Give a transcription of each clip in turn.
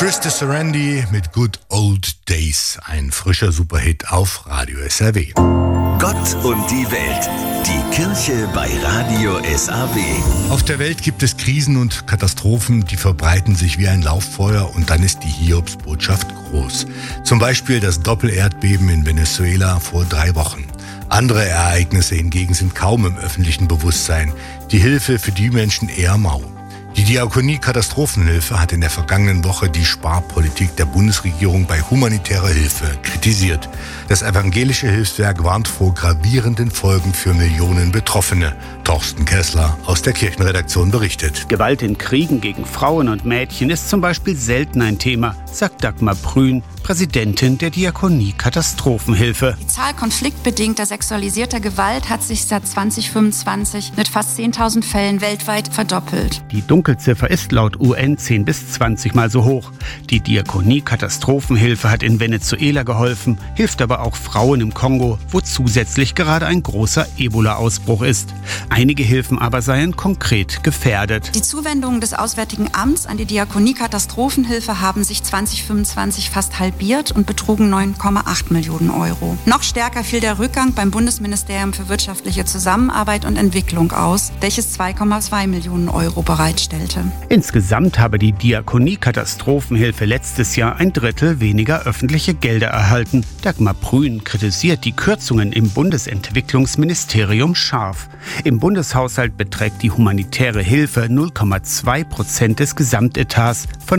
Trista Sarandi mit Good Old Days, ein frischer Superhit auf Radio SAW. Gott und die Welt, die Kirche bei Radio SAW. Auf der Welt gibt es Krisen und Katastrophen, die verbreiten sich wie ein Lauffeuer und dann ist die Hiobsbotschaft groß. Zum Beispiel das Doppelerdbeben in Venezuela vor 3 Wochen. Andere Ereignisse hingegen sind kaum im öffentlichen Bewusstsein. Die Hilfe für die Menschen eher mau. Die Diakonie Katastrophenhilfe hat in der vergangenen Woche die Sparpolitik der Bundesregierung bei humanitärer Hilfe kritisiert. Das evangelische Hilfswerk warnt vor gravierenden Folgen für Millionen Betroffene. Thorsten Kessler aus der Kirchenredaktion berichtet. Gewalt in Kriegen gegen Frauen und Mädchen ist zum Beispiel selten ein Thema, sagt Dagmar Prühn, Präsidentin der Diakonie Katastrophenhilfe. Die Zahl konfliktbedingter sexualisierter Gewalt hat sich seit 2025 mit fast 10.000 Fällen weltweit verdoppelt. Die Dunkelziffer ist laut UN 10 bis 20 Mal so hoch. Die Diakonie Katastrophenhilfe hat in Venezuela geholfen, hilft aber auch Frauen im Kongo, wo zusätzlich gerade ein großer Ebola-Ausbruch ist. Einige Hilfen aber seien konkret gefährdet. Die Zuwendungen des Auswärtigen Amts an die Diakonie Katastrophenhilfe haben sich 2025 fast halbiert und betrugen 9,8 Millionen Euro. Noch stärker fiel der Rückgang beim Bundesministerium für wirtschaftliche Zusammenarbeit und Entwicklung aus, welches 2,2 Millionen Euro bereitstellte. Insgesamt habe die Diakonie Katastrophenhilfe letztes Jahr 1/3 weniger öffentliche Gelder erhalten. Dagmar Prühn kritisiert die Kürzungen im Bundesentwicklungsministerium scharf. Im Bundeshaushalt beträgt die humanitäre Hilfe 0,2% des Gesamtetats von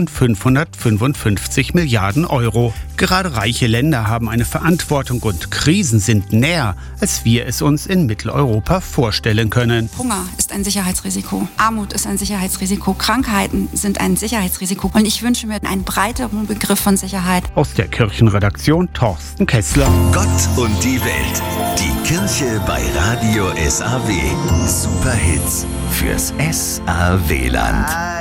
555 Milliarden Euro. Gerade reiche Länder haben eine Verantwortung und Krisen sind näher, als wir es uns in Mitteleuropa vorstellen können. Hunger ist ein Sicherheitsrisiko, Armut ist ein Sicherheitsrisiko, Krankheiten sind ein Sicherheitsrisiko und ich wünsche mir einen breiteren Begriff von Sicherheit. Aus der Kirchenredaktion Thorsten Kessler. Gott und die Welt, die Kirche bei Radio SAW. Superhits fürs SAW-Land.